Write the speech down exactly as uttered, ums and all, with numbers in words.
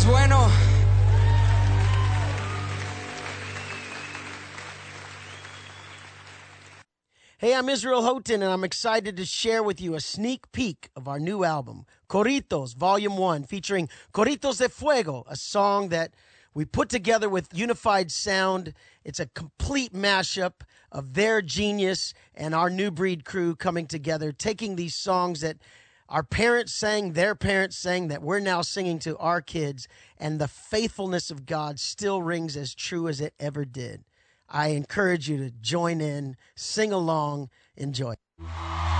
es bueno. Hey, I'm Israel Houghton, and I'm excited to share with you a sneak peek of our new album, Corritos, Volume one, featuring Corritos de Fuego, a song that we put together with Unified Sound. It's a complete mashup of their genius and our New Breed crew coming together, taking these songs that our parents sang, their parents sang, that we're now singing to our kids, and the faithfulness of God still rings as true as it ever did. I encourage you to join in, sing along, enjoy.